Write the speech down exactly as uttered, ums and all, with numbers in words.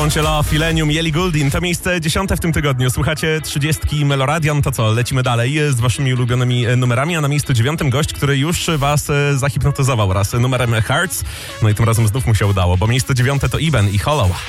Love, Filenium, Ellie Goulding. To miejsce dziesiąte w tym tygodniu. Słuchacie trzydziestki Meloradion. To co, lecimy dalej z waszymi ulubionymi numerami, a na miejscu dziewiątym gość, który już was zahipnotyzował raz numerem Hearts. No i tym razem znów mu się udało, bo miejsce dziewiąte to Iben i Hollow.